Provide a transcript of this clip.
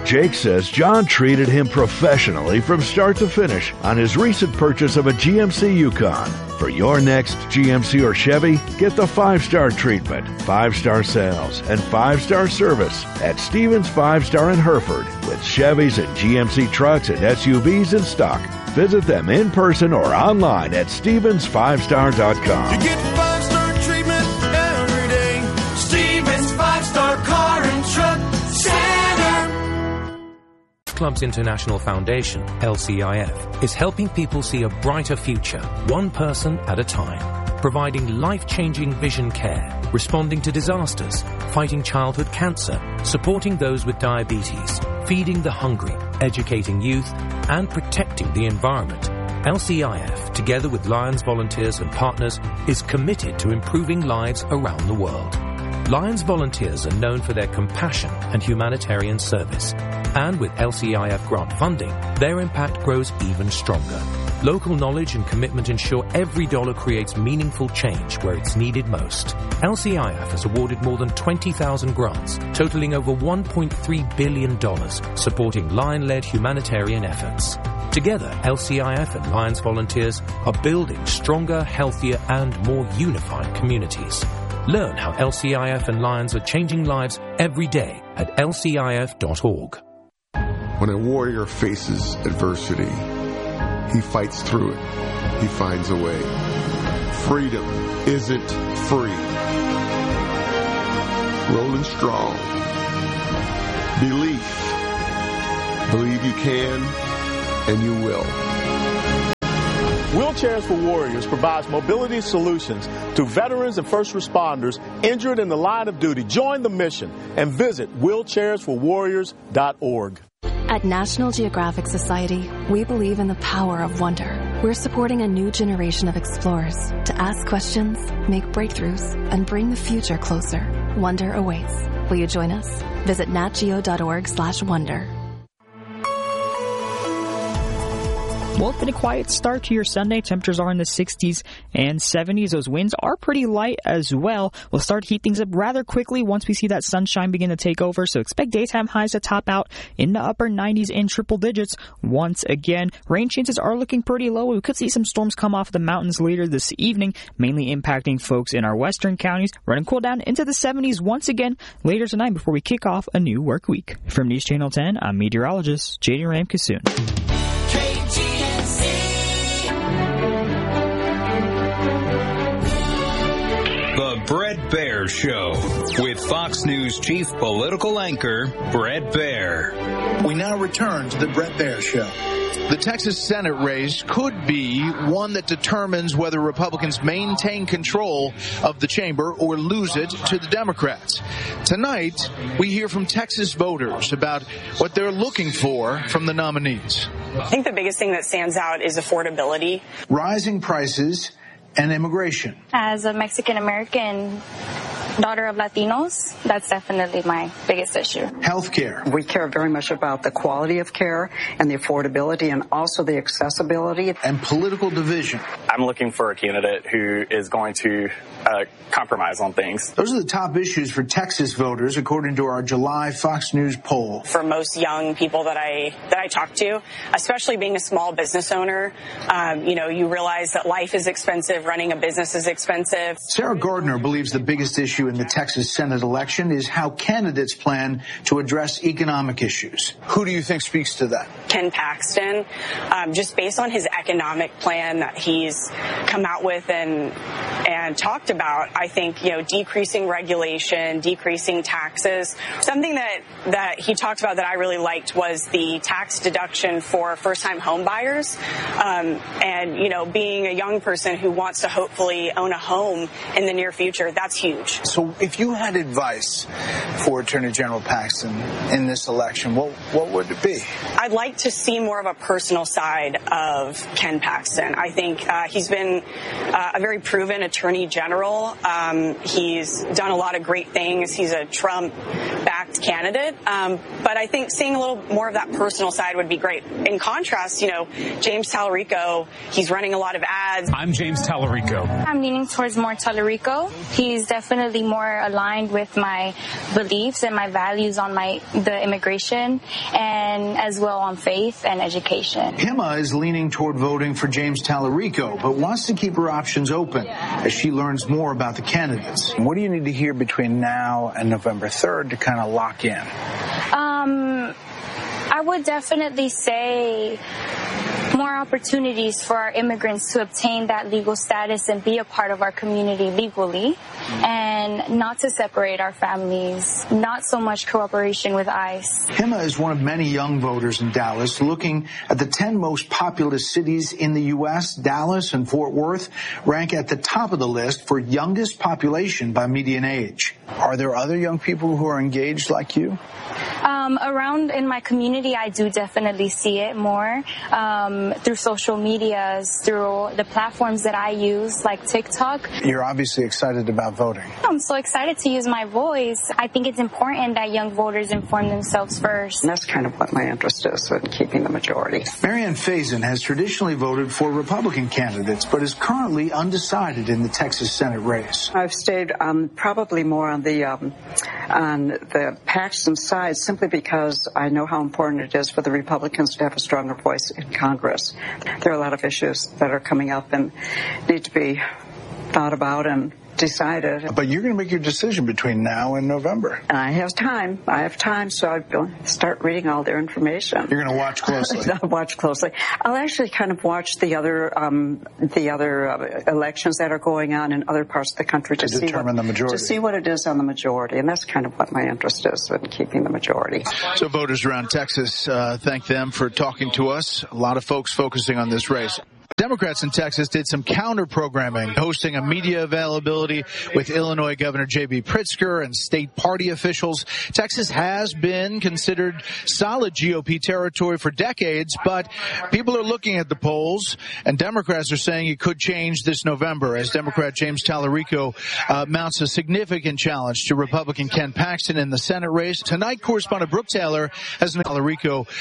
Jake says John treated him professionally from start to finish on his recent purchase of a GMC Yukon. For your next GMC or Chevy, get the 5-star treatment, 5-star sales, and 5-star service at Stevens 5-Star in Hereford with Chevys and GMC trucks and SUVs in stock. Visit them in person or online at StevensFivestar.com. You get 5-star treatment every day. Stevens 5-Star Car and Truck Center. Clubs International Foundation, LCIF, is helping people see a brighter future, one person at a time, providing life-changing vision care, responding to disasters, fighting childhood cancer, supporting those with diabetes, feeding the hungry, educating youth, and protecting the environment. LCIF, together with Lions volunteers and partners, is committed to improving lives around the world. Lions volunteers are known for their compassion and humanitarian service. And with LCIF grant funding, their impact grows even stronger. Local knowledge and commitment ensure every dollar creates meaningful change where it's needed most. LCIF has awarded more than 20,000 grants, totaling over $1.3 billion, supporting Lion-led humanitarian efforts. Together, LCIF and Lions volunteers are building stronger, healthier, and more unified communities. Learn how LCIF and Lions are changing lives every day at lcif.org. When a warrior faces adversity, he fights through it. He finds a way. Freedom isn't free. Rolling strong. Belief. Believe you can and you will. Wheelchairs for Warriors provides mobility solutions to veterans and first responders injured in the line of duty. Join the mission and visit wheelchairsforwarriors.org. At National Geographic Society, we believe in the power of wonder. We're supporting a new generation of explorers to ask questions, make breakthroughs, and bring the future closer. Wonder awaits. Will you join us? Visit natgeo.org/wonder. Well, it's been a quiet start to your Sunday. Temperatures are in the 60s and 70s. Those winds are pretty light as well. We'll start to heat things up rather quickly once we see that sunshine begin to take over. So expect daytime highs to top out in the upper 90s in triple digits once again. Rain chances are looking pretty low. We could see some storms come off the mountains later this evening, mainly impacting folks in our western counties. Running cool down into the 70s once again later tonight before we kick off a new work week. From News Channel 10, I'm meteorologist J.D. Ramkasoon. The Bret Baier Show with Fox News chief political anchor Bret Baier. We now return to the Bret Baier Show. The Texas Senate race could be one that determines whether Republicans maintain control of the chamber or lose it to the Democrats. Tonight, we hear from Texas voters about what they're looking for from the nominees. I think the biggest thing that stands out is affordability. Rising prices and immigration. As a Mexican-American daughter of Latinos, that's definitely my biggest issue. Healthcare. We care very much about the quality of care and the affordability and also the accessibility. And political division. I'm looking for a candidate who is going to compromise on things. Those are the top issues for Texas voters, according to our July Fox News poll. For most young people that I talk to, especially being a small business owner, you realize that life is expensive, running a business is expensive. Sarah Gardner believes the biggest issue in the Texas Senate election is how candidates plan to address economic issues. Who do you think speaks to that? Ken Paxton, just based on his economic plan that he's come out with and talked about, I think, decreasing regulation, decreasing taxes. Something that he talked about that I really liked was the tax deduction for first-time home buyers. Being a young person who wants to hopefully own a home in the near future, that's huge. So if you had advice for Attorney General Paxton in this election, what would it be? I'd like to see more of a personal side of Ken Paxton. I think he's been a very proven attorney general. He's done a lot of great things. He's a Trump-backed candidate. But I think seeing a little more of that personal side would be great. In contrast, James Tallarico, he's running a lot of ads. I'm James Tallarico. I'm leaning towards more Tallarico. He's definitely definitely more aligned with my beliefs and my values on the immigration, and as well on faith and education. Hima is leaning toward voting for James Tallarico, but wants to keep her options open as she learns more about the candidates. What do you need to hear between now and November 3rd to kind of lock in? I would definitely say more opportunities for our immigrants to obtain that legal status and be a part of our community legally, and not to separate our families, not so much cooperation with ICE. Hima is one of many young voters in Dallas. Looking at the 10 most populous cities in the U.S., Dallas and Fort Worth rank at the top of the list for youngest population by median age. Are there other young people who are engaged like you? Around in my community, I do definitely see it more through social medias, through the platforms that I use, like TikTok. You're obviously excited about voting. I'm so excited to use my voice. I think it's important that young voters inform themselves first. And that's kind of what my interest is, in keeping the majority. Marianne Faison has traditionally voted for Republican candidates, but is currently undecided in the Texas Senate race. I've stayed probably more on the Paxton side, simply because I know how important it is for the Republicans to have a stronger voice in Congress. There are a lot of issues that are coming up and need to be thought about and decided. But you're going to make your decision between now and November. And I have time, so I'll start reading all their information. You're going to watch closely. I'll watch closely. I'll actually kind of watch the other elections that are going on in other parts of the country to determine the majority. To see what it is on the majority, and that's kind of what my interest is, in keeping the majority. So voters around Texas, thank them for talking to us. A lot of folks focusing on this race. Democrats in Texas did some counter-programming, hosting a media availability with Illinois Governor J.B. Pritzker and state party officials. Texas has been considered solid GOP territory for decades, but people are looking at the polls, and Democrats are saying it could change this November as Democrat James Tallarico mounts a significant challenge to Republican Ken Paxton in the Senate race. Tonight, correspondent Brooke Taylor has Tallarico